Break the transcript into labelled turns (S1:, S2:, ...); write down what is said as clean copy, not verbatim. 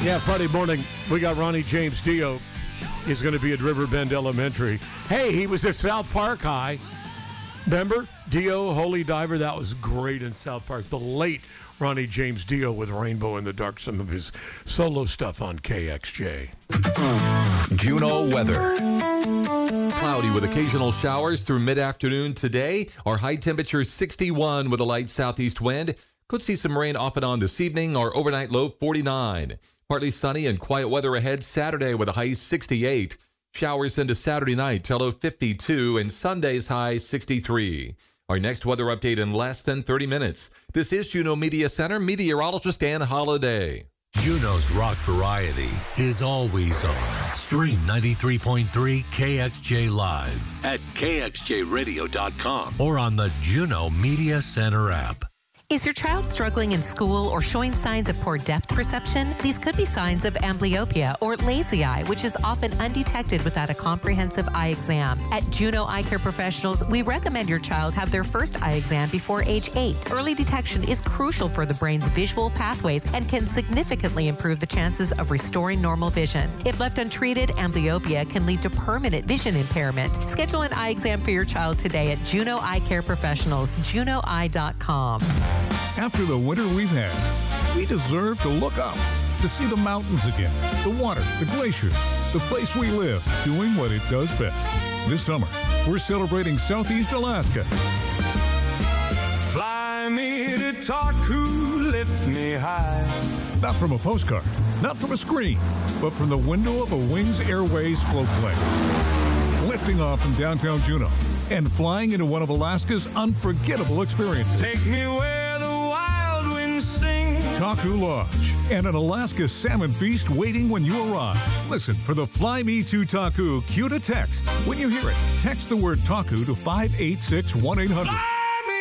S1: Yeah, Friday morning, we got Ronnie James Dio. He's going to be at Riverbend Elementary. Hey, he was at South Park High. Remember? Dio, Holy Diver, that was great in South Park. The late Ronnie James Dio with Rainbow in the Dark, some of his solo stuff on KXJ.
S2: Juneau weather. Cloudy with occasional showers through mid-afternoon today. Our high temperature 61 with a light southeast wind. Could see some rain off and on this evening. Our overnight low 49. Partly sunny and quiet weather ahead Saturday with a high 68. Showers into Saturday night till low 52 and Sunday's high 63. Our next weather update in less than 30 minutes. This is Juneau Media Center meteorologist Dan Holliday.
S3: Juneau's rock variety is always on. Stream 93.3 KXJ Live
S4: at kxjradio.com
S3: or on the Juneau Media Center app.
S5: Is your child struggling in school or showing signs of poor depth perception? These could be signs of amblyopia or lazy eye, which is often undetected without a comprehensive eye exam. At Juneau Eye Care Professionals, we recommend your child have their first eye exam before age 8. Early detection is crucial for the brain's visual pathways and can significantly improve the chances of restoring normal vision. If left untreated, amblyopia can lead to permanent vision impairment. Schedule an eye exam for your child today at Juneau Eye Care Professionals, juneaueye.com.
S6: After the winter we've had, we deserve to look up, to see the mountains again, the water, the glaciers, the place we live, doing what it does best. This summer, we're celebrating Southeast Alaska.
S7: Fly me to Taku, lift me high.
S6: Not from a postcard, not from a screen, but from the window of a Wings Airways float plane. Lifting off from downtown Juneau and flying into one of Alaska's unforgettable experiences.
S7: Take me where the wild winds sing.
S6: Taku Lodge and an Alaska salmon feast waiting when you arrive. Listen for the Fly Me to Taku cue to text. When you hear it, text the word Taku to 586-1800.